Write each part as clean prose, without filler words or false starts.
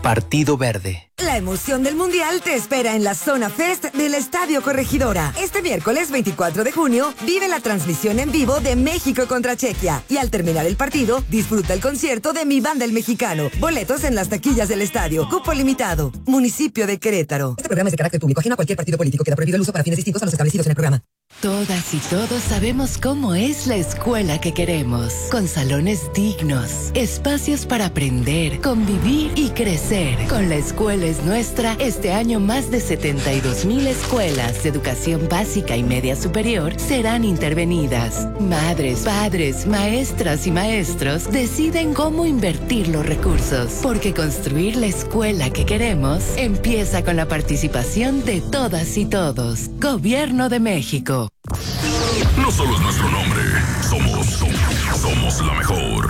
Partido Verde. La emoción del Mundial te espera en la Zona Fest del Estadio Corregidora. Este miércoles 24 de junio, vive la transmisión en vivo de México contra Chequia. Y al terminar el partido, disfruta el concierto de Mi Banda el Mexicano. Boletos en las taquillas del estadio. Cupo limitado. Municipio de Querétaro. Este programa es de carácter público, ajeno a cualquier partido político. Queda prohibido el uso para fines distintos a los establecidos en el programa. Todas y todos sabemos cómo es la escuela que queremos. Con salones dignos, espacios para aprender, convivir y crecer. Con La Escuela es Nuestra, este año más de 72,000 escuelas de educación básica y media superior serán intervenidas. Madres, padres, maestras y maestros deciden cómo invertir los recursos. Porque construir la escuela que queremos empieza con la participación de todas y todos. Gobierno de México. No solo es nuestro nombre, somos la mejor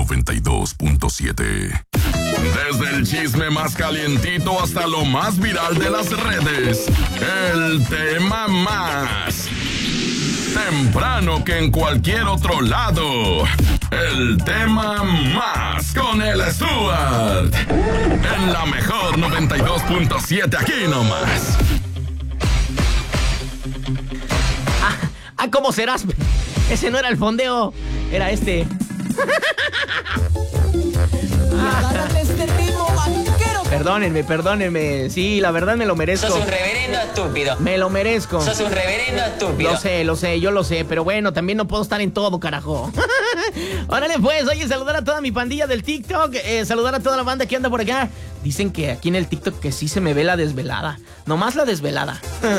92.7. Desde el chisme más calientito hasta lo más viral de las redes, el tema más temprano que en cualquier otro lado, el tema más con el Stuart, en la mejor 92.7, aquí nomás. ¿Cómo serás? Ese no era el fondeo, era este. Perdónenme. Sí, la verdad me lo merezco. Sos un reverendo estúpido. Me lo merezco. Sos un reverendo estúpido. Yo lo sé, pero bueno, también no puedo estar en todo, carajo. Órale pues, oye, saludar a toda mi pandilla del TikTok, saludar a toda la banda que anda por acá. Dicen que aquí en el TikTok que sí se me ve la desvelada. Nomás la desvelada.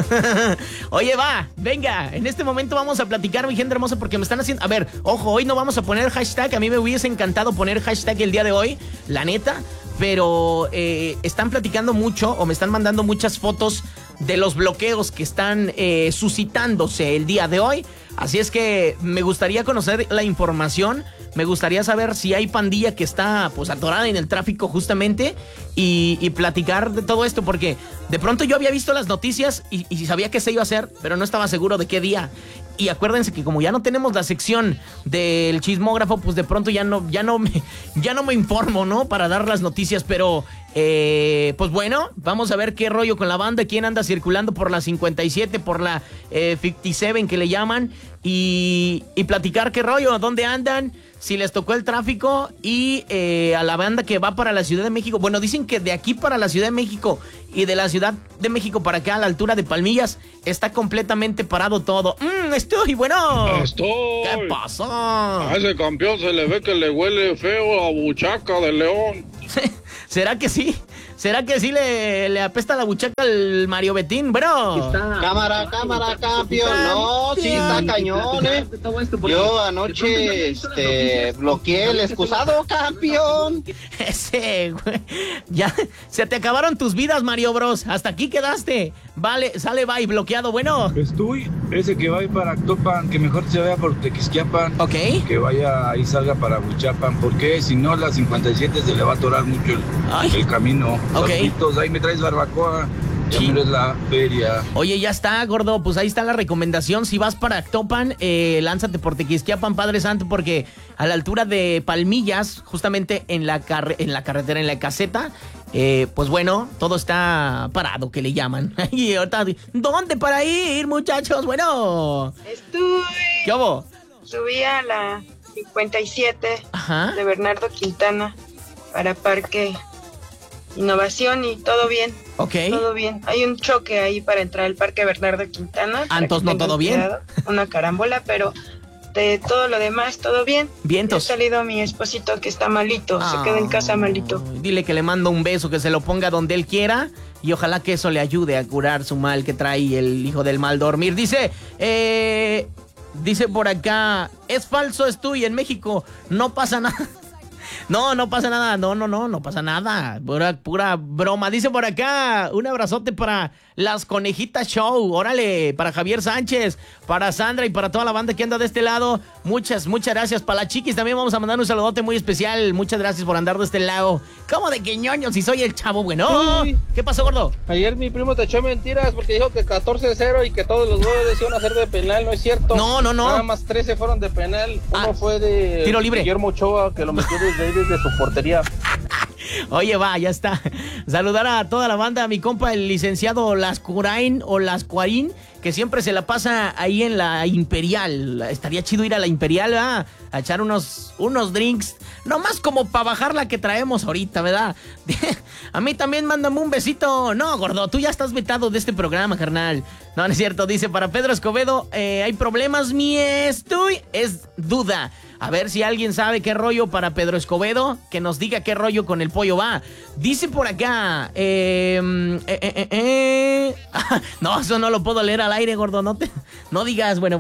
Oye, venga, en este momento vamos a platicar, mi gente hermosa, porque me están haciendo... A ver, ojo, hoy no vamos a poner hashtag. A mí me hubiese encantado poner hashtag el día de hoy, la neta. Pero están platicando mucho o me están mandando muchas fotos de los bloqueos que están suscitándose el día de hoy. Así es que me gustaría conocer la información. Me gustaría saber si hay pandilla que está pues atorada en el tráfico justamente y platicar de todo esto, porque de pronto yo había visto las noticias y sabía que se iba a hacer, pero no estaba seguro de qué día. Y acuérdense que como ya no tenemos la sección del chismógrafo, pues de pronto ya no me informo, ¿no? Para dar las noticias, pero pues bueno, vamos a ver qué rollo con la banda, quién anda circulando por la 57, por la 57 que le llaman, y platicar qué rollo, dónde andan, si les tocó el tráfico, y a la banda que va para la Ciudad de México. Bueno, dicen que de aquí para la Ciudad de México y de la Ciudad de México para acá, a la altura de Palmillas, está completamente parado todo. Estoy. ¿Qué pasó? A ese campeón se le ve que le huele feo a buchaca de león. ¿Será que sí? ¿Será que sí le apesta la buchaca al Mario Betín? Bueno. Cámara, campeón. No, sí está cañón, Yo anoche, bloqueé el excusado, campeón. Ese, güey. Ya, se te acabaron tus vidas, Mario Bros. Hasta aquí quedaste. Vale, sale, bye, bloqueado, bueno. Estoy, ese que va a ir para Actopan, que mejor se vaya por Tequisquiapan. Ok. Que vaya y salga para Huichapan, porque si no, la 57 se le va a atorar mucho el camino. Ok. Saluditos, ahí me traes barbacoa. Ya me es la feria. Oye, ya está, gordo, pues ahí está la recomendación. Si vas para Actopan, lánzate por Tequisquiapan, Padre Santo, porque a la altura de Palmillas, justamente en la carretera, en la caseta, pues bueno, todo está parado, que le llaman. Y ahorita, ¿dónde para ir, muchachos? Bueno. ¿Qué hubo? Subí a la 57 Ajá. de Bernardo Quintana para Parque Innovación y todo bien. Ok. Todo bien. Hay un choque ahí para entrar al Parque Bernardo Quintana. Entonces no todo bien. Una carambola, pero de todo lo demás, todo bien. Vientos. Ha salido mi esposito que está malito, se queda en casa malito. Dile que le mando un beso, que se lo ponga donde él quiera y ojalá que eso le ayude a curar su mal que trae el hijo del mal dormir. Dice por acá, es falso esto y en México no pasa nada. No pasa nada, no pasa nada, pura broma. Dice por acá, un abrazote para las Conejitas Show, órale, para Javier Sánchez, para Sandra y para toda la banda que anda de este lado. Muchas gracias. Para la Chiquis también vamos a mandar un saludote muy especial. Muchas gracias por andar de este lado. ¿Cómo de que ñoño si soy el chavo bueno? Sí. ¿Qué pasó, gordo? Ayer mi primo te echó mentiras porque dijo que 14-0 y que todos los goles iban a ser de penal, no es cierto. No. Nada más 13 fueron de penal. Uno fue de tiro libre. Guillermo Ochoa, que lo metió desde su portería. Oye, va, ya está. Saludar a toda la banda, a mi compa, el licenciado Lascurain o Lascuarín, que siempre se la pasa ahí en la Imperial. Estaría chido ir a la Imperial, ¿verdad? A echar unos drinks, nomás como para bajar la que traemos ahorita, ¿verdad? A mí también mándame un besito. No, gordo, tú ya estás vetado de este programa, carnal. No, no es cierto. Dice, para Pedro Escobedo, hay problemas, es duda. A ver si alguien sabe qué rollo para Pedro Escobedo, que nos diga qué rollo con el pollo va. Dice por acá, no, eso no lo puedo leer al aire, gordo, no digas, bueno.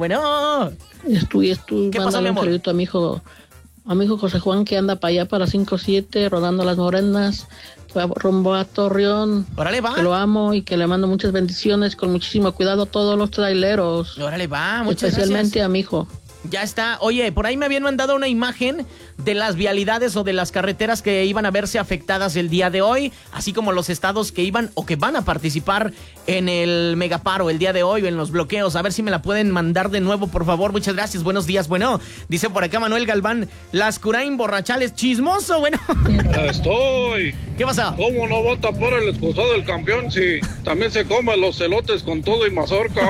¿Qué pasó, mi amor? A mi hijo José Juan, que anda para allá, para 5-7, rodando las morenas, rumbo a Torreón. Órale, va. Que lo amo y que le mando muchas bendiciones, con muchísimo cuidado a todos los traileros. Órale, va, muchas especialmente gracias. A mi hijo. Ya está. Oye, por ahí me habían mandado una imagen de las vialidades o de las carreteras que iban a verse afectadas el día de hoy, así como los estados que iban o que van a participar en el megaparo el día de hoy o en los bloqueos. A ver si me la pueden mandar de nuevo, por favor. Muchas gracias. Buenos días. Bueno, dice por acá Manuel Galván, Lascurain borrachales, chismoso. Bueno. Estoy. ¿Qué pasa? ¿Cómo no va a tapar el excusado del campeón si también se come los celotes con todo y mazorca?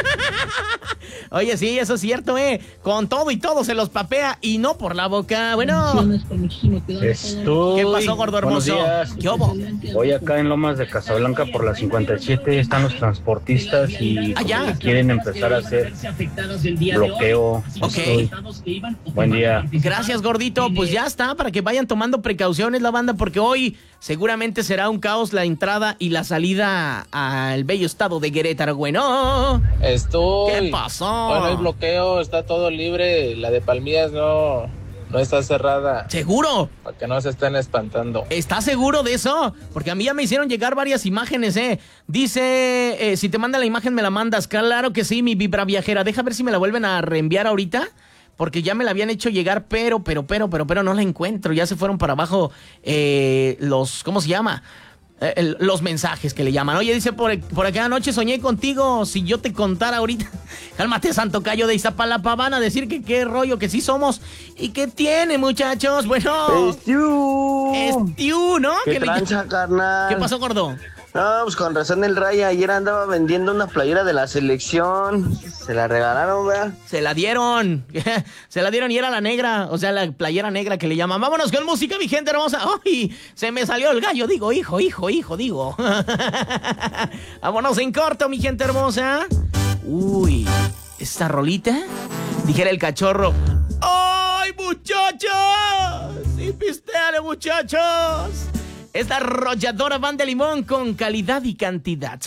Oye, sí, eso es cierto, con todo y todo se los papea y no por la boca. Bueno. Estoy. ¿Qué pasó, gordo hermoso? ¿Qué hubo? Hoy acá en Lomas de Casablanca por la 57 están los transportistas y como que quieren empezar a hacer bloqueo. Ok. Buen día. Gracias, gordito. Pues ya está, para que vayan tomando precauciones la banda, porque hoy seguramente será un caos la entrada y la salida al bello estado de Querétaro. Bueno. ¿Qué pasó? Bueno, el bloqueo está todo libre. La de Palmillas no está cerrada. ¿Seguro? Para que no se estén espantando. ¿Estás seguro de eso? Porque a mí ya me hicieron llegar varias imágenes, Dice, si te manda la imagen me la mandas. Claro que sí, mi vibra viajera. Deja ver si me la vuelven a reenviar ahorita, porque ya me la habían hecho llegar, pero no la encuentro. Ya se fueron para abajo los, ¿cómo se llama? Los mensajes que le llaman. Oye, dice por acá, anoche soñé contigo. Si yo te contara ahorita. Cálmate, Santo Cayo de Iztapalapa. Van a decir que qué rollo, que sí somos. ¿Y qué tiene, muchachos? Bueno. Estiu, ¿no? ¿Qué tranza, carnal? ¿Qué pasó, gordo? No, pues con razón el Raya ayer andaba vendiendo una playera de la selección. Se la regalaron, ¿verdad? Se la dieron. Se la dieron y era la negra. O sea, la playera negra que le llaman. Vámonos con música, mi gente hermosa. ¡Ay! Se me salió el gallo. Digo, hijo, digo. Vámonos en corto, mi gente hermosa. Uy, esta rolita. Dijera el cachorro. ¡Ay, muchachos! ¡Sí, pisteale, muchachos! Esta arrolladora Banda Limón con calidad y cantidad.